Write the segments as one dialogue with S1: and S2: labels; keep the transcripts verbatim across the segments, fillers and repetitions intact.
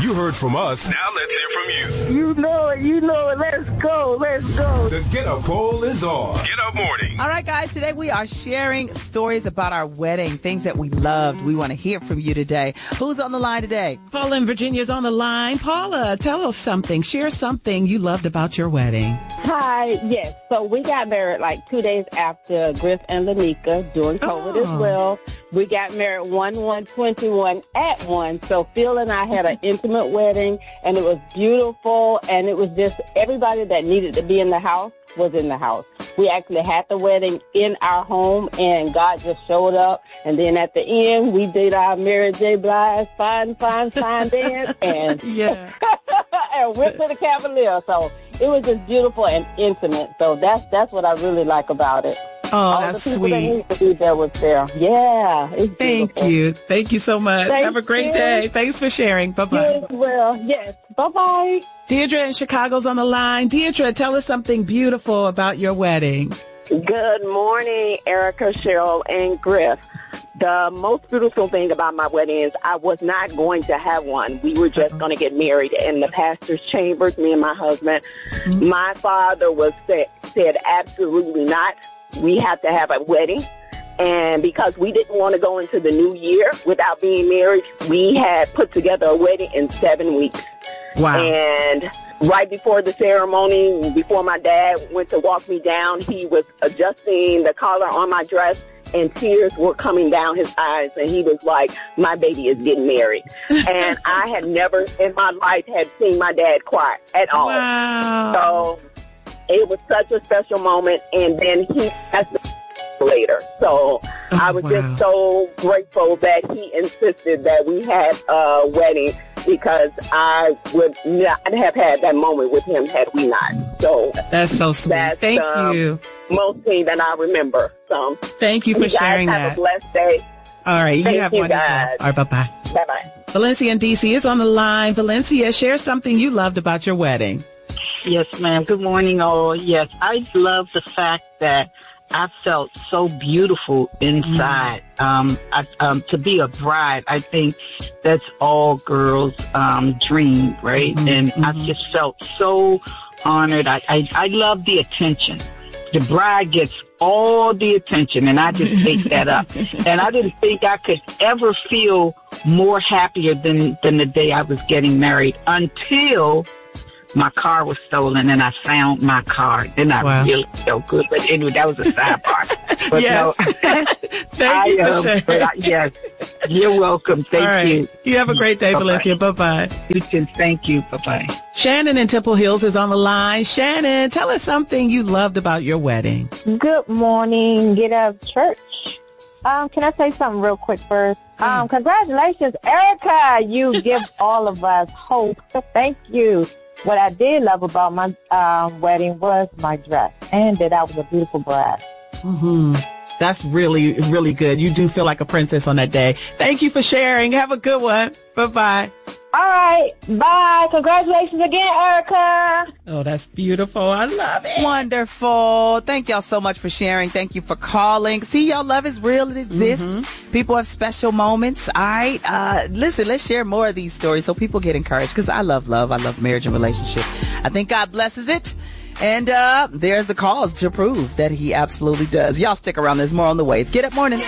S1: You heard from us. Now let's hear from you.
S2: You know it. You know it. Let's go. Let's go.
S1: The Get Up poll is on. Get Up Morning.
S3: All right, guys. Today we are sharing stories about our wedding, things that we loved. We want to hear from you today. Who's on the line today?
S4: Paula in Virginia's on the line. Paula, tell us something. Share something you loved about your wedding.
S2: Hi. Yes. So we got married like two days after Griff and Lanika during COVID
S4: Oh.
S2: as well. We got married one one twenty-one at one. So Phil and I had an intimate wedding, and it was beautiful, and it was just everybody that needed to be in the house was in the house. We actually had the wedding in our home, and God just showed up. And then at the end, we did our Mary J. Blige fine, fine, fine dance, and
S4: Yeah.
S2: and went to the Cavalier. So it was just beautiful and intimate. So that's that's what I really like about it.
S4: Oh,
S2: All
S4: that's
S2: the people that
S4: sweet.
S2: needed to be there was there. Yeah, it's
S4: Thank
S2: beautiful.
S4: you. Thank you so much.
S2: Thank
S4: Have a great
S2: you.
S4: day. Thanks for sharing. Bye-bye.
S2: You as well. Yes. Bye-bye.
S4: Deirdre in Chicago's on the line. Deirdre, tell us something beautiful about your wedding.
S5: Good morning, Erica, Cheryl, and Griff. The most beautiful thing about my wedding is I was not going to have one. We were just going to get married in the pastor's chambers, me and my husband.
S4: Mm-hmm.
S5: My father was said, said absolutely not. We have to have a wedding. And because we didn't want to go into the new year without being married, we had put together a wedding in seven weeks.
S4: Wow.
S5: And right before the ceremony, before my dad went to walk me down, he was adjusting the collar on my dress, and tears were coming down his eyes, and he was like, my baby is getting married. And I had never in my life had seen my dad cry at all.
S4: Wow.
S5: So it was such a special moment, and then he passed later. So
S4: Oh,
S5: I was
S4: wow.
S5: just so grateful that he insisted that we had a wedding, because I would not have had that moment with him had we not. So
S4: That's so sweet.
S5: that's
S4: Thank
S5: um,
S4: you.
S5: most thing that I remember. So
S4: Thank you for
S5: you guys
S4: sharing
S5: have
S4: that.
S5: a blessed day.
S4: All right. You
S5: Thank
S4: have
S5: you,
S4: one as well.
S5: guys.
S4: All right. Bye-bye.
S5: Bye-bye.
S4: Valencia in D C is on the line. Valencia, share something you loved about your wedding.
S6: Yes, ma'am. Good morning, all. Yes, I love the fact that I felt so beautiful inside.
S4: Mm.
S6: Um, I, um, to be a bride, I think that's all girls' um, dream, right?
S4: Mm-hmm.
S6: And
S4: Mm-hmm.
S6: I just felt so honored. I, I, I love the attention. The bride gets all the attention, and I just ate that up. And I didn't think I could ever feel more happier than, than the day I was getting married, until my car was stolen and I found my car. Then I
S4: Wow.
S6: really felt good. But anyway, that was a sidebar. But
S4: Yes.
S6: no,
S4: Thank you
S6: I,
S4: for
S6: um,
S4: sharing.
S6: but I, yes, you're welcome. Thank
S4: All right.
S6: you.
S4: You have a great day,
S6: Bye-bye.
S4: Valencia. Bye-bye.
S6: You too. Thank you. Bye-bye.
S4: Shannon in Temple Hills is on the line. Shannon, tell us something you loved about your wedding.
S2: Good morning, Get Up Church. Um, can I say something real quick first? Um, congratulations, Erica. You give all of us hope. Thank you. What I did love about my um, wedding was my dress, and that I was a beautiful bride.
S4: Mm-hmm. That's really, really good. You do feel like a princess on that day. Thank you for sharing. Have a good one. Bye-bye.
S2: All right. Bye. Congratulations again, Erica.
S4: Oh, that's beautiful. I love it.
S3: Wonderful. Thank y'all so much for sharing. Thank you for calling. See, y'all love is real. It exists.
S4: Mm-hmm.
S3: People have special moments. All right. Uh, listen, let's share more of these stories so people get encouraged, because I love love. I love marriage and relationship. I think God blesses it. And uh, there's the cause to prove that he absolutely does. Y'all stick around. There's more on the way. It's Get Up Morning.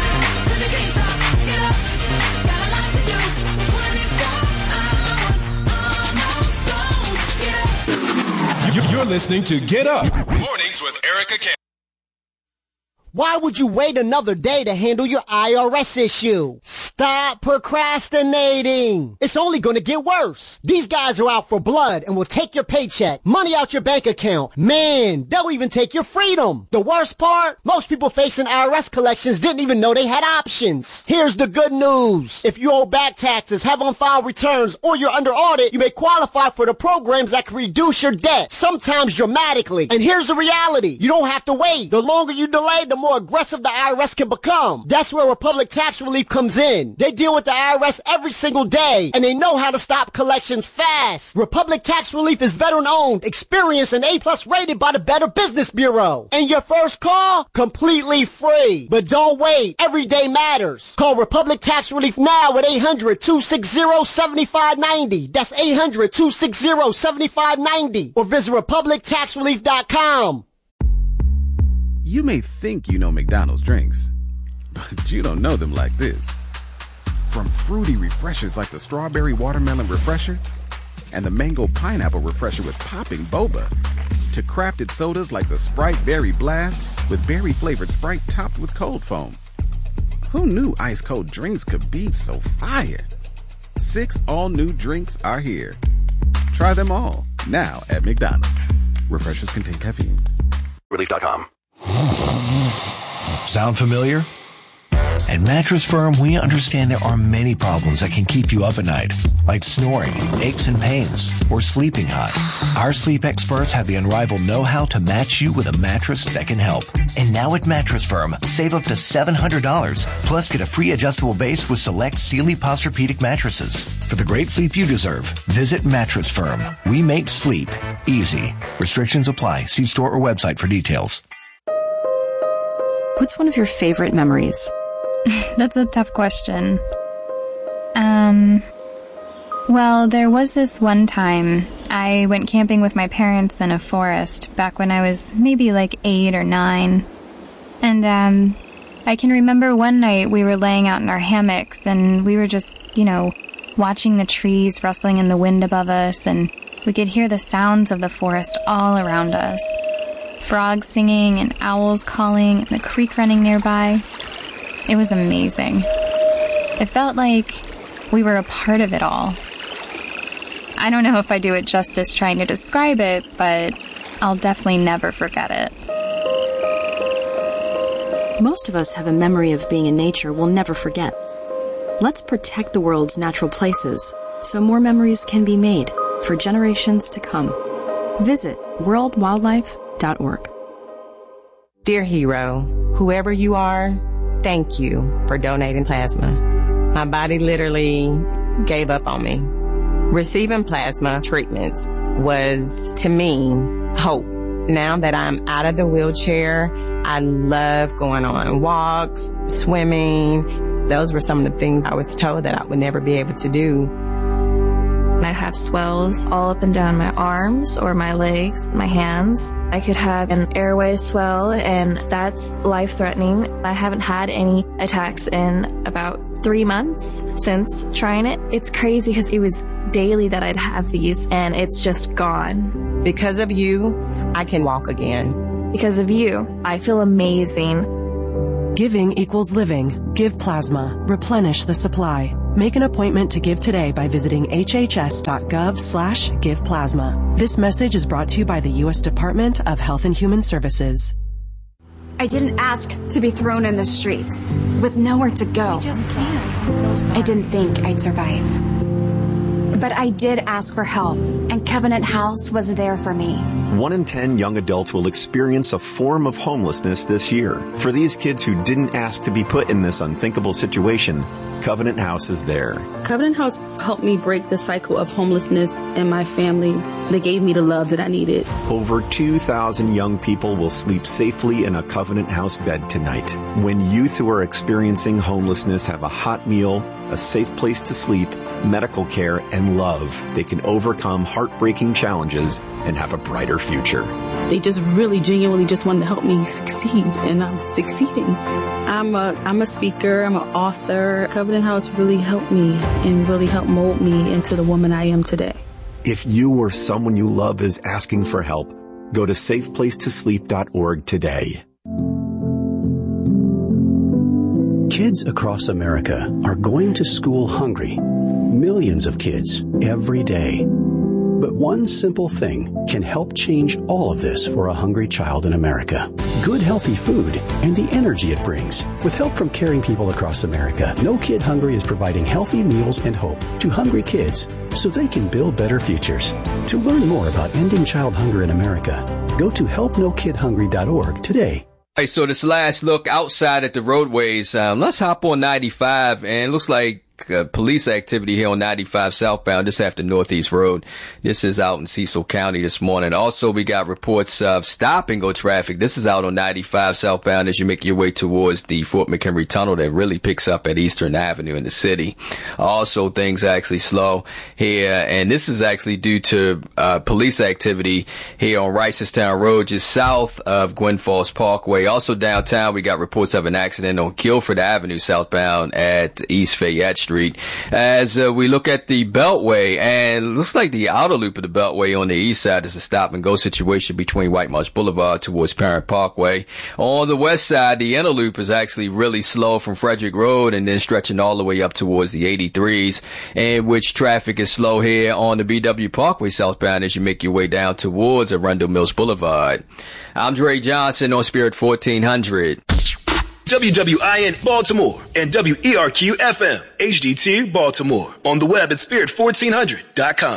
S1: You're listening to Get Up Mornings with Erica K.
S7: Why would you wait another day to handle your I R S issue? Stop procrastinating. It's only going to get worse. These guys are out for blood and will take your paycheck, money out your bank account. Man, they'll even take your freedom. The worst part? Most people facing I R S collections didn't even know they had options. Here's the good news. If you owe back taxes, have on-file returns, or you're under audit, you may qualify for the programs that can reduce your debt, sometimes dramatically. And here's the reality. You don't have to wait. The longer you delay, the more aggressive the I R S can become. That's where Republic Tax Relief comes in. win. They deal with the I R S every single day, and they know how to stop collections fast. Republic Tax Relief is veteran-owned, experienced, and A-plus rated by the Better Business Bureau. And your first call? Completely free. But don't wait. Every day matters. Call Republic Tax Relief now at eight hundred, two six zero, seven five nine zero. That's eight hundred, two six zero, seven five nine zero. Or visit republic tax relief dot com.
S8: You may think you know McDonald's drinks, but you don't know them like this. From fruity refreshers like the Strawberry Watermelon Refresher and the Mango Pineapple Refresher with popping boba, to crafted sodas like the Sprite Berry Blast with berry-flavored Sprite topped with cold foam. Who knew ice-cold drinks could be so fire? Six all-new drinks are here. Try them all, now at McDonald's. Refreshers contain caffeine.
S9: Relief dot com. Sound familiar? At Mattress Firm, we understand there are many problems that can keep you up at night, like snoring, aches and pains, or sleeping hot. Our sleep experts have the unrivaled know-how to match you with a mattress that can help. And now at Mattress Firm, save up to seven hundred dollars, plus get a free adjustable base with select Sealy Posturepedic mattresses. For the great sleep you deserve, visit Mattress Firm. We make sleep easy. Restrictions apply. See store or website for details.
S10: What's one of your favorite memories?
S11: That's a tough question. Um, well, there was this one time I went camping with my parents in a forest back when I was maybe like eight or nine. And, um, I can remember one night we were laying out in our hammocks and we were just, you know, watching the trees rustling in the wind above us, and we could hear the sounds of the forest all around us. Frogs singing and owls calling and the creek running nearby. It was amazing. It felt like we were a part of it all. I don't know if I do it justice trying to describe it, but I'll definitely never forget it.
S10: Most of us have a memory of being in nature we'll never forget. Let's protect the world's natural places so more memories can be made for generations to come. Visit world wildlife dot org.
S12: Dear hero, whoever you are, thank you for donating plasma. My body literally gave up on me. Receiving plasma treatments was, to me, hope. Now that I'm out of the wheelchair, I love going on walks, swimming. Those were some of the things I was told that I would never be able to do.
S13: I have swells all up and down my arms or my legs, my hands. I could have an airway swell, and that's life-threatening. I haven't had any attacks in about three months since trying it. It's crazy because it was daily that I'd have these, and it's just gone.
S12: Because of you, I can walk again.
S13: Because of you, I feel amazing.
S14: Giving equals living. Give plasma. Replenish the supply. Make an appointment to give today by visiting hhs.gov slash give plasma. This message is brought to you by the U S Department of Health and Human Services.
S15: I didn't ask to be thrown in the streets with nowhere to go. I didn't think I'd survive. But I did ask for help, and Covenant House was there for me.
S16: One in ten young adults will experience a form of homelessness this year. For these kids who didn't ask to be put in this unthinkable situation, Covenant House is there.
S17: Covenant House helped me break the cycle of homelessness in my family. They gave me the love that I needed.
S16: Over two thousand young people will sleep safely in a Covenant House bed tonight. When youth who are experiencing homelessness have a hot meal, a safe place to sleep, medical care, and love, they can overcome heartbreaking challenges and have a brighter future.
S17: They just really genuinely just wanted to help me succeed, and I'm succeeding. I'm a I'm a speaker, I'm an author. Covenant House really helped me and really helped mold me into the woman I am today.
S16: If you or someone you love is asking for help, go to safe place to sleep dot org today.
S18: Kids across America are going to school hungry. Millions of kids every day. But one simple thing can help change all of this for a hungry child in America. Good, healthy food and the energy it brings. With help from caring people across America, No Kid Hungry is providing healthy meals and hope to hungry kids so they can build better futures. To learn more about ending child hunger in America, go to help no kid hungry dot org today.
S19: All right, so this last look outside at the roadways, um, let's hop on ninety-five, and it looks like Uh, police activity here on ninety-five southbound just after Northeast Road. This is out in Cecil County this morning. Also, we got reports of stop and go traffic. This is out on ninety-five southbound as you make your way towards the Fort McHenry Tunnel that really picks up at Eastern Avenue in the city. Also, things are actually slow here, and this is actually due to uh, police activity here on Ricestown Road, just south of Gwen Falls Parkway. Also downtown, we got reports of an accident on Guilford Avenue southbound at East Fayette Street. As uh, we look at the Beltway, and it looks like the outer loop of the Beltway on the east side is a stop and go situation between White Marsh Boulevard towards Parent Parkway. On the west side, the inner loop is actually really slow from Frederick Road and then stretching all the way up towards the eighty-threes, in which traffic is slow here on the B W Parkway southbound as you make your way down towards Arundel Mills Boulevard. I'm Dre Johnson on Spirit fourteen hundred.
S1: W W I N Baltimore and W E R Q F M H D two Baltimore. On the web at spirit fourteen hundred dot com.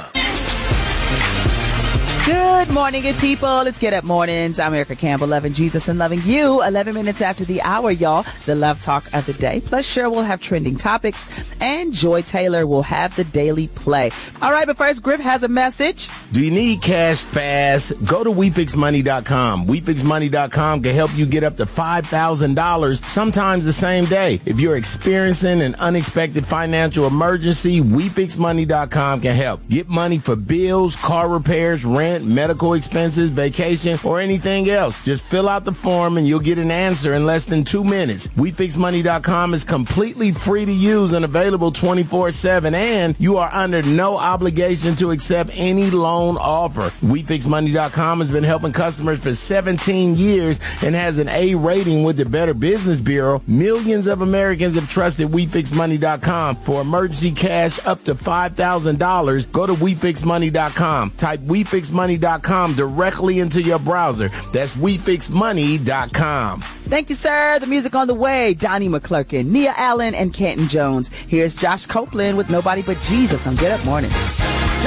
S3: Good morning, good people. Let's get up mornings. I'm Erica Campbell, loving Jesus and loving you. eleven minutes after the hour, y'all. The love talk of the day. Plus, sure, we'll have trending topics. And Joy Taylor will have the daily play. All right, but first, Griff has a message.
S20: Do you need cash fast? Go to we fix money dot com. we fix money dot com can help you get up to five thousand dollars, sometimes the same day. If you're experiencing an unexpected financial emergency, we fix money dot com can help. Get money for bills, car repairs, rent, medical expenses, vacation, or anything else. Just fill out the form and you'll get an answer in less than two minutes. we fix money dot com is completely free to use and available twenty-four seven, and you are under no obligation to accept any loan offer. we fix money dot com has been helping customers for seventeen years and has an A rating with the Better Business Bureau. Millions of Americans have trusted we fix money dot com for emergency cash up to five thousand dollars. Go to we fix money dot com. Type we fix money dot com directly into your browser. That's we fix money dot com.
S3: Thank you, sir. The music on the way. Donnie McClurkin, Nia Allen, and Canton Jones. Here's Josh Copeland with Nobody But Jesus on Get Up Mornings.